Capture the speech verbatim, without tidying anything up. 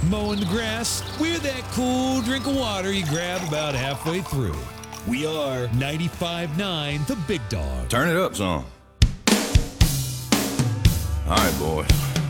Mowing the grass, we're that cool drink of water you grab about halfway through. We are ninety-five point nine The Big Dog. Turn it up some. All right, boys.